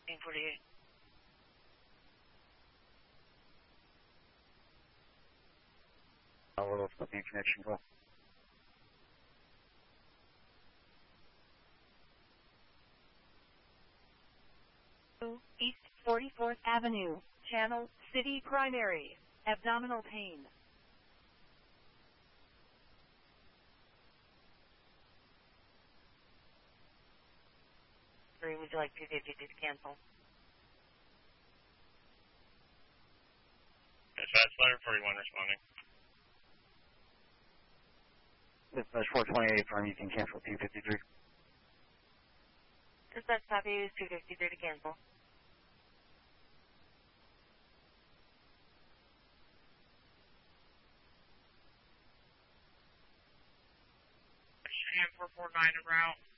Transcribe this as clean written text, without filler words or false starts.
48. We're looking for the connection call. East 44th Avenue, Channel City Primary, abdominal pain. Would you like 252 to cancel? Dispatch Letter 41 responding. Dispatch 428 firm, you can cancel 253. Dispatch copy is 253 to cancel. Cheyenne 449 en route.